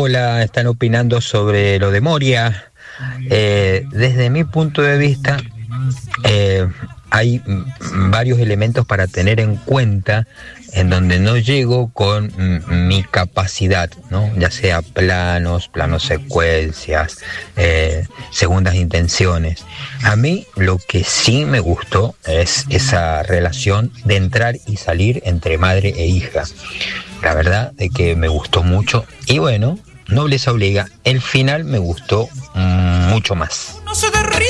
Hola, están opinando sobre lo de Moria. Desde mi punto de vista, hay varios elementos para tener en cuenta en donde no llego con mi capacidad, ¿no? Ya sea planos secuencias, segundas intenciones. A mí lo que sí me gustó es esa relación de entrar y salir entre madre e hija. La verdad es que me gustó mucho y bueno, nobleza obliga, el final me gustó mucho más. No se derrite.